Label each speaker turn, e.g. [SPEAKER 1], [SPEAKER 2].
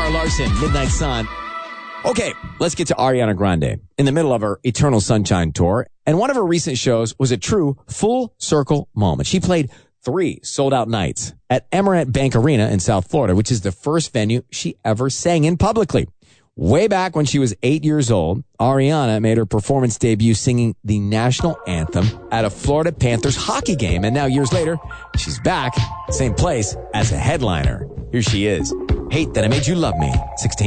[SPEAKER 1] Zara Larsson, Midnight Sun. Okay, let's get to Ariana Grande. In the middle of her Eternal Sunshine tour, and one of her recent shows was a true full circle moment. She played 3 sold-out nights at Emirates Bank Arena in South Florida, which is the first venue she ever sang in publicly. Way back when she was 8 years old, Ariana made her performance debut singing the national anthem at a Florida Panthers hockey game. And now years later, she's back, same place, as a headliner. Here she is. Hate That I Made You Love Me, 16.